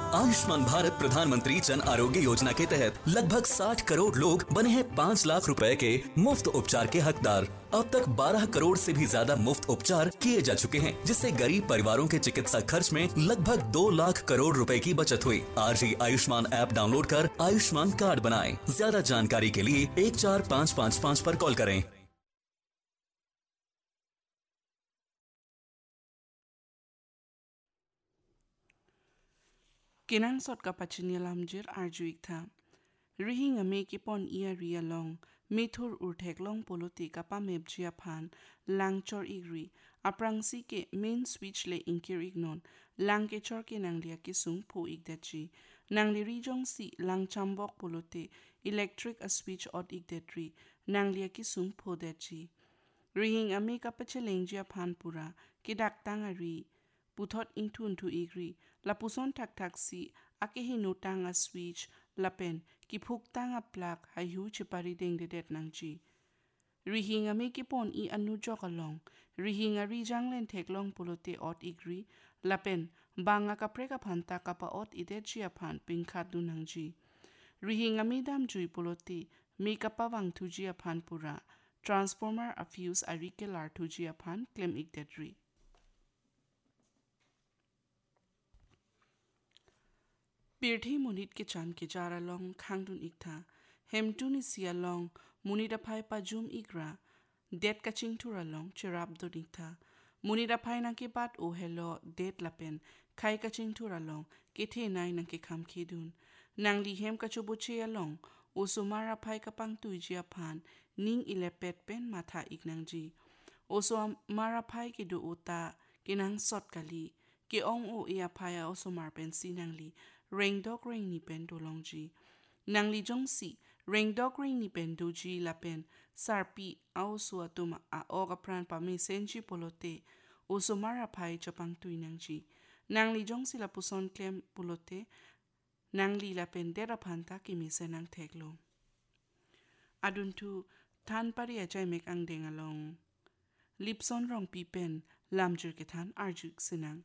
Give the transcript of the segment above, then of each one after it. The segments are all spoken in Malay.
आयुष्मान भारत प्रधानमंत्री जन आरोग्य योजना के तहत लगभग 60 करोड़ लोग बने हैं 5 लाख रुपए के मुफ्त उपचार के हकदार। अब तक 12 करोड़ से भी ज्यादा मुफ्त उपचार किए जा चुके हैं, जिससे गरीब परिवारों के चिकित्सा खर्च में लगभग 2 लाख करोड़ रुपए की बचत हुई। आज ही आयुष्मान ऐप डाउनलोड कर आयुष्मान कार्ड बनाएं। ज्यादा जानकारी के लिए 14555 पर कॉल करें। Kinang sot ka pachinialam jir arjuik tha. Rihing a me kipon ia ria long, methur urtek long poloti kapa mebjia pan, lang chor igri, aprangsi ke main switch le inkir ignon, lang ke chor ke nang lia kisung po igdachi. Nang li rijong si lang chambok polote, electric a switch ot igdetri, nang lia kisung po dachi. Rihing a me kapachalengja pan pura, kidak tangari, puthot intun tu igri, la puson tak taksi, ake hinutang a switch, la pen, ki phuktang a plak, hayu chipari ding de det nangji. Rihing a me kipon I anu jokalong, rihing a rijang len tek long polote ot igri, la pen, banga kapreka panta kapa ot idet jia pan pingkat du nangji. Rihing a me dam jui polote, me kapawang tu jia pan pura, transformer a fuse a rikelar tu jia pan klem igdetri. Birthi munit ke chan ke jara long khangdun ikta, hemtuni sia long munida pai pa jum igra, det kaching tura long chirab dun ikta, munida pai nang ke bat o hello det lapen, kai kaching tura long, ke the nai nang ke kham kidun, nang li hem kachubuche long, o sumara pai kapang tuijia pan, ning ilepet pen mata ignangji, o so mara pai ke do uta, ke nang sot kali, ke ong o ia pai o sumar pen sinang li, Ring dog ring ni pen do long ji. Nang li jong si, ring dog ring ni pen do ji la pen, sarpi au sua tuma a oga pran pa me senji polote, o sumara pai chapang tui nang ji. Nang li jong si la puson klem polote, nang li la pen dera panta ki me senang teglo. Adun tu, tan pari ajay mek ang deng along. Lipson rong pi pen, lam jir ke tan arjuk sinang.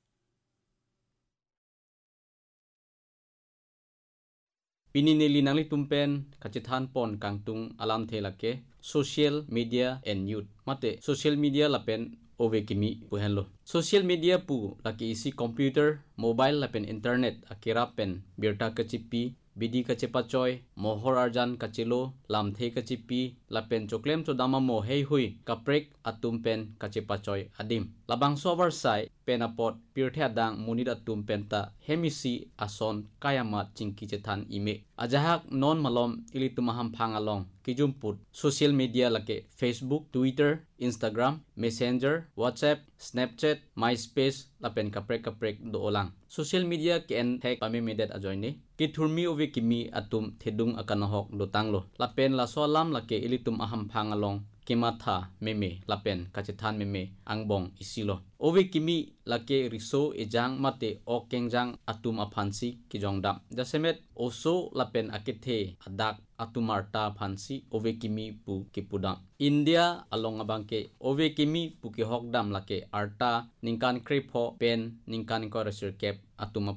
Pininili nangli tumpen kachithan pon kangtung alam thelake social media and youth mate social media lapen ove kimi puhenlo social media pu laki isi computer mobile lapen internet akira pen birta kachipi bidi kachepa choi mohor arjan kachelo lamthe kachipi lapen choklem chodama mo hei hui kaprek atum pen kachepa choi adim labang sover sai penapot pirthya dang munit atum penta hemisi ason kayamat chingki chethan ime ajahak non malom ilitumaham phangalong kijumput social media lake Facebook Twitter Instagram Messenger WhatsApp Snapchat MySpace lapen kaprek do olang social media ken thek pame medet ajoine ki thurmi ove kimi atum thedung akanahok do tanglo lapen la solam lake ilitum aham phangalong kimatha meme lapen kachithan meme angbong isilo ove kimi lake riso ejang mate okengjang atum aphansi kijongdam jasemet oso lapen akethe adak atumarta phansi ove kimi pu kipudam India along abangke ove kimi pu ki hokdam lake arta ningkan kripho pen ningkan ko resir cap atuma